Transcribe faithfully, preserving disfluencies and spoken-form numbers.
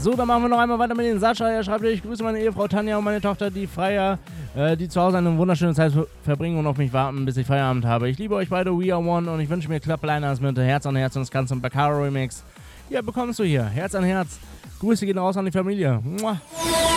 So, dann machen wir noch einmal weiter mit den Sascha. Er schreibt, ich grüße meine Ehefrau Tanja und meine Tochter, die Freier, äh, die zu Hause eine wunderschöne Zeit verbringen und auf mich warten, bis ich Feierabend habe. Ich liebe euch beide, We Are One, und ich wünsche mir Clubliners mit Herz an Herz und das Ganze im Bacaro Remix. Ja, bekommst du hier. Herz an Herz. Grüße gehen raus an die Familie. Mua.